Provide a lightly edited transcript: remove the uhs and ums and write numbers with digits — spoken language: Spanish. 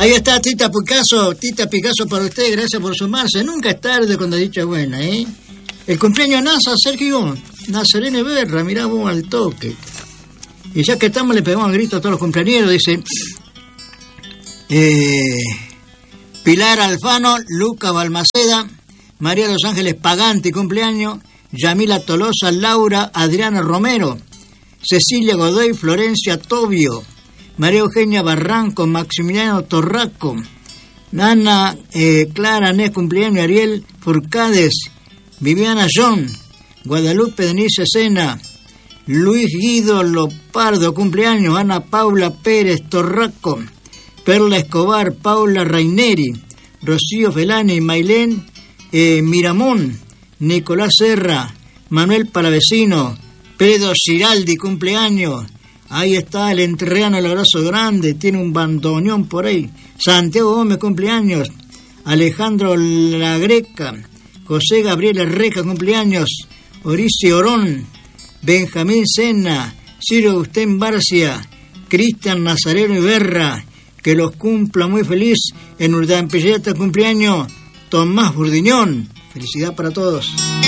Ahí está Tita Picasso para usted, gracias por sumarse. Nunca es tarde cuando dicha buena, ¿eh? El cumpleaños NASA, Sergio Nazarene Berra, mirá vos al toque. Y ya que estamos, le pegamos grito a todos los cumpleañeros, dice... Pilar Alfano, Luca Balmaceda, María Los Ángeles Paganti, cumpleaños, Yamila Tolosa, Laura Adriana Romero, Cecilia Godoy, Florencia Tobio, María Eugenia Barranco, Maximiliano Torraco, Ana Clara Nes, cumpleaños, Ariel Furcades, Viviana John, Guadalupe Denise Sena, Luis Guido Lopardo, cumpleaños, Ana Paula Pérez Torraco, Perla Escobar, Paula Raineri, Rocío Felani, Mailén Miramón, Nicolás Serra, Manuel Palavecino, Pedro Giraldi, cumpleaños. Ahí está el entrerriano, el abrazo grande, tiene un bandoneón por ahí. Santiago Gómez, cumpleaños. Alejandro Lagreca, José Gabriel Herreca, cumpleaños. Orici Orón, Benjamín Sena, Ciro Agustín Barcia, Cristian Nazareno Iberra, que los cumpla muy feliz. En Urdampilleta, cumpleaños, Tomás Burdiñón. Felicidad para todos.